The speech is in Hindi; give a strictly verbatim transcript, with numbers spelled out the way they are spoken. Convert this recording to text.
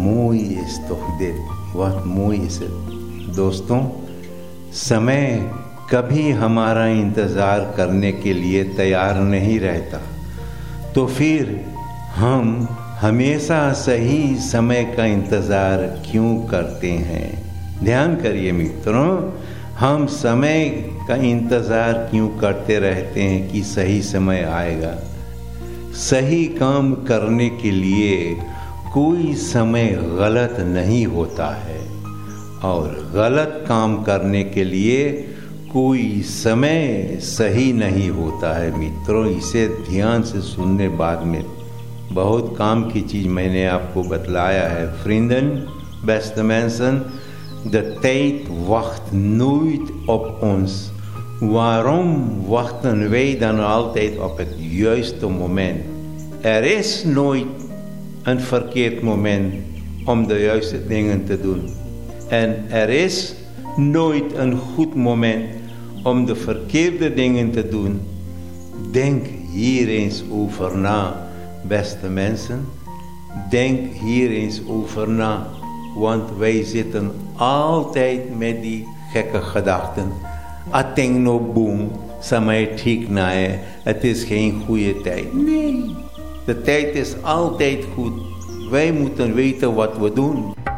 mooi is toch dit, wat mooi is het। दोस्तों, समय कभी हमारा इंतज़ार करने के लिए तैयार नहीं रहता, तो फिर हम हमेशा सही समय का इंतज़ार क्यों करते हैं। ध्यान करिए मित्रों, हम समय का इंतज़ार क्यों करते रहते हैं कि सही समय आएगा। सही काम करने के लिए कोई समय गलत नहीं होता है और गलत काम करने के लिए कोई समय सही नहीं होता है। मित्रों, इसे ध्यान से सुनने बाद में बहुत काम की चीज़ मैंने आपको बतलाया है। Vrienden, beste mensen, de tijd wacht nooit op ons. Waarom wachten wij dan altijd op het juiste moment? Er is nooit een verkeerd moment om de juiste dingen te doen. En er is nooit een goed moment om de verkeerde dingen te doen. Denk hier eens over na, beste mensen. Denk hier eens over na, want wij zitten altijd met die gekke gedachten. Ating no boom, samay ठीक na है, het is geen goede tijd. Nee, de tijd is altijd goed. Wij moeten weten wat we doen.